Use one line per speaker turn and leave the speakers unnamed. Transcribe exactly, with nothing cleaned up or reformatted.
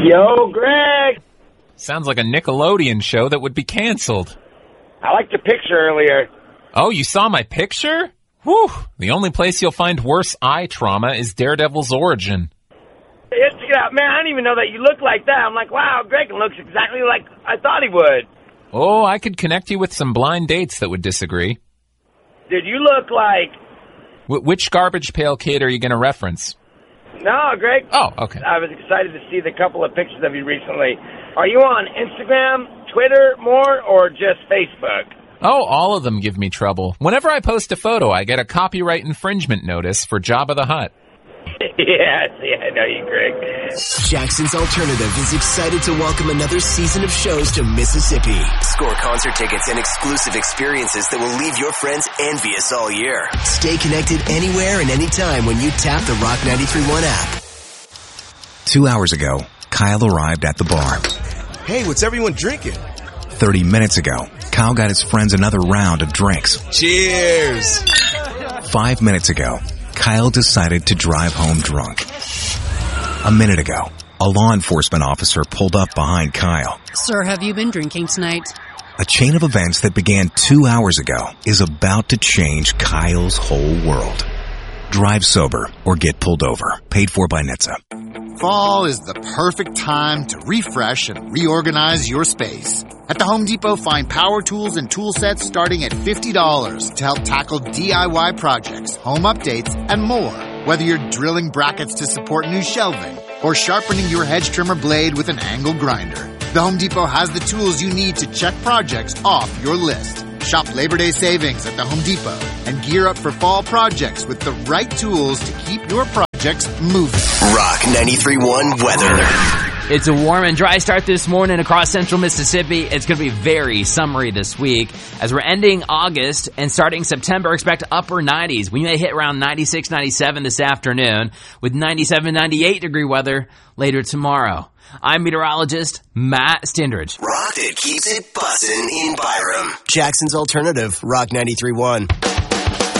Yo, Greg.
Sounds like a Nickelodeon show that would be canceled.
I liked your picture earlier.
Oh, you saw my picture? Whew. The only place you'll find worse eye trauma is Daredevil's origin.
Yeah, check it out. Man, I didn't even know that you look like that. I'm like, wow, Greg looks exactly like I thought he would.
Oh, I could connect you with some blind dates that would disagree.
Dude, you look like...
Wh- which Garbage Pail Kid are you going to reference?
No, Greg.
Oh, okay.
I was excited to see the couple of pictures of you recently. Are you on Instagram, Twitter more, or just Facebook?
Oh, all of them give me trouble. Whenever I post a photo, I get a copyright infringement notice for Jabba the Hutt.
Yeah, see, I know you, Greg.
Jackson's Alternative is excited to welcome another season of shows to Mississippi. Score concert tickets and exclusive experiences that will leave your friends envious all year. Stay connected anywhere and anytime when you tap the Rock ninety-three point one app.
Two hours ago, Kyle arrived at the bar.
Hey, what's everyone drinking?
Thirty minutes ago, Kyle got his friends another round of drinks.
Cheers!
Five minutes ago, Kyle decided to drive home drunk. A minute ago, a law enforcement officer pulled up behind Kyle.
Sir, have you been drinking tonight?
A chain of events that began two hours ago is about to change Kyle's whole world. Drive sober or get pulled over. Paid for by N H T S A.
Fall is the perfect time to refresh and reorganize your space. At the Home Depot, find power tools and tool sets starting at fifty dollars to help tackle D I Y projects, home updates, and more. Whether you're drilling brackets to support new shelving or sharpening your hedge trimmer blade with an angle grinder, the Home Depot has the tools you need to check projects off your list. Shop Labor Day savings at the Home Depot and gear up for fall projects with the right tools to keep your projects moving.
Rock ninety-three point one weather.
It's a warm and dry start this morning across central Mississippi. It's going to be very summery this week. As we're ending August and starting September, expect upper nineties. We may hit around ninety-six, ninety-seven this afternoon with ninety-seven, ninety-eight degree weather later tomorrow. I'm meteorologist Matt Stindridge.
Rock that keeps it bussin' in Byram. Jackson's Alternative, Rock ninety-three point one.